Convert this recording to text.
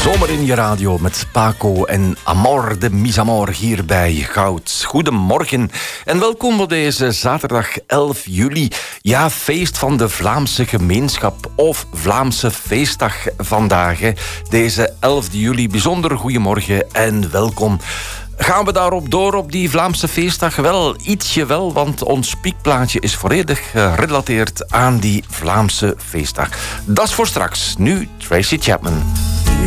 Zomer in je radio met Paco en Amor de Misamor hier bij Goud. Goedemorgen en welkom op deze zaterdag 11 juli. Ja, feest van de Vlaamse gemeenschap of Vlaamse feestdag vandaag. Hè. Deze 11 juli, bijzonder goedemorgen en welkom. Gaan we daarop door op die Vlaamse feestdag? Wel, ietsje wel, want ons piekplaatje is volledig gerelateerd aan die Vlaamse feestdag. Dat is voor straks. Nu Tracy Chapman.